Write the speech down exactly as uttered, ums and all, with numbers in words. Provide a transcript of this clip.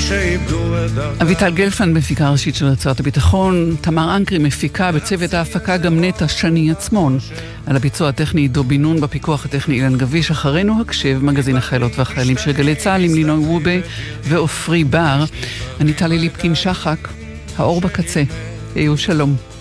שאיבדו את דרכם. אביטל גלפן מפיקה ראשית של רצועת הביטחון, תמר אנקרי מפיקה, בצוות ההפקה גם נטע שני עצמון. על הביצוע הטכני דו בינון, בפיקוח הטכני אילן גביש. אחרינו הקשב, מגזין החיילות והחיילים של גלי צה"ל עם לינוי וובה ואופרי בר. אני טלי ליפקין שחק, האור בקצה. היו שלום.